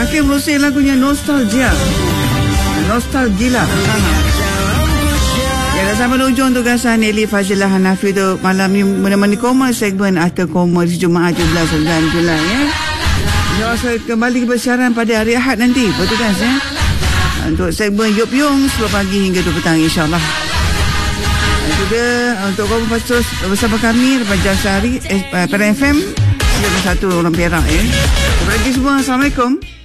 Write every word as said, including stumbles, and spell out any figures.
Hakim Hussein lagunya Nostalgia. Nostalgia. Ya, dah sampai hujung tugasan Nelly Fazilah Hanafi tu malam ni menemani koma segmen Akhir Koma di Jumaat tujuh belas sembilan Julai ya. So, saya kembali bersiaran pada hari Ahad nanti, bertugas ya. Untuk segmen Yop Yung sepuluh pagi hingga dua petang insyaAllah. Dan juga untuk kamu terus bersama kami Raja Sehari eh, Pada F M sembilan puluh satu orang Perak ya. Terima kasih semua. Assalamualaikum.